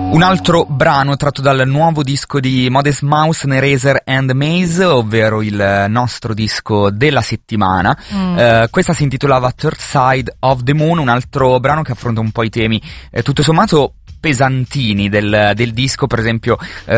Un altro brano tratto dal nuovo disco di Modest Mouse, Eraser and Maze, ovvero il nostro disco della settimana. Questa si intitolava Third Side of the Moon, un altro brano che affronta un po' i temi tutto sommato pesantini del disco, per esempio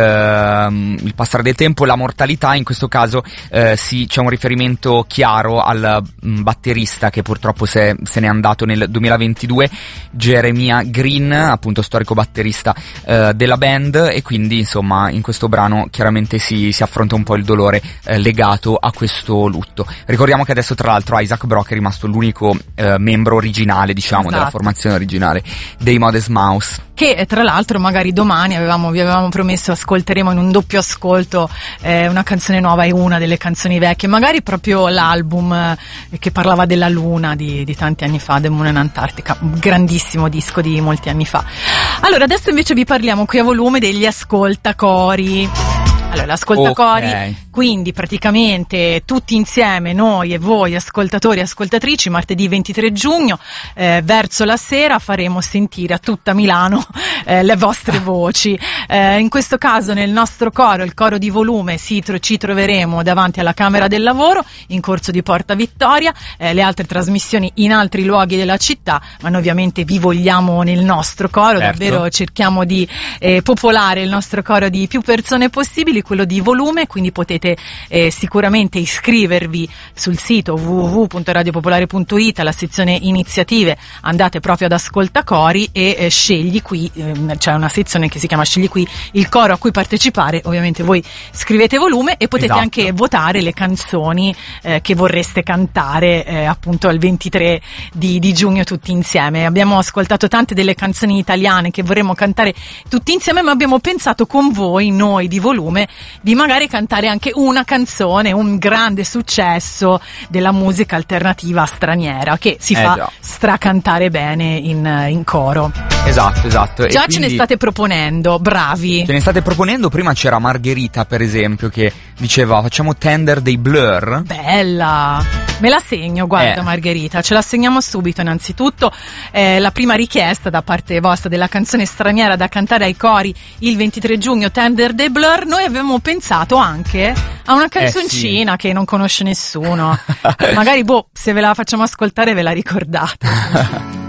il passare del tempo, la mortalità. In questo caso c'è un riferimento chiaro al batterista che purtroppo se n'è andato nel 2022, Jeremiah Green, appunto storico batterista della band, e quindi insomma in questo brano chiaramente si affronta un po' il dolore legato a questo lutto. Ricordiamo che adesso tra l'altro Isaac Brock è rimasto l'unico membro originale, diciamo, esatto, della formazione originale dei Modest Mouse, che tra l'altro magari domani vi avevamo promesso, ascolteremo in un doppio ascolto una canzone nuova e una delle canzoni vecchie, magari proprio l'album che parlava della luna di tanti anni fa, The Moon in Antarctica, un grandissimo disco di molti anni fa. Allora adesso invece vi parliamo qui a volume degli ascoltacori. Allora, l'ascoltacori, okay, quindi praticamente tutti insieme, noi e voi ascoltatori e ascoltatrici, martedì 23 giugno, verso la sera faremo sentire a tutta Milano le vostre voci. In questo caso nel nostro coro, il coro di volume, ci troveremo davanti alla Camera del Lavoro, in corso di Porta Vittoria, le altre trasmissioni in altri luoghi della città, ma noi ovviamente vi vogliamo nel nostro coro, certo, davvero cerchiamo di popolare il nostro coro di più persone possibili, quello di volume, quindi potete sicuramente iscrivervi sul sito www.radiopopolare.it alla sezione iniziative, andate proprio ad ascoltacori e scegli qui, c'è una sezione che si chiama scegli qui il coro a cui partecipare, ovviamente voi scrivete volume e potete, esatto, anche votare le canzoni che vorreste cantare appunto il 23 di giugno tutti insieme. Abbiamo ascoltato tante delle canzoni italiane che vorremmo cantare tutti insieme, ma abbiamo pensato con voi, noi di volume, di magari cantare anche una canzone, un grande successo della musica alternativa straniera che si fa stracantare bene in coro. Esatto. Già ce ne state proponendo, bravi. Ce ne state proponendo, prima c'era Margherita per esempio che diceva facciamo Tender dei Blur. Bella, me la segno, guarda Margherita, ce la segniamo subito. Innanzitutto la prima richiesta da parte vostra della canzone straniera da cantare ai cori il 23 giugno, Tender dei Blur. Noi avevamo pensato anche a una canzoncina che non conosce nessuno. Magari se ve la facciamo ascoltare ve la ricordate.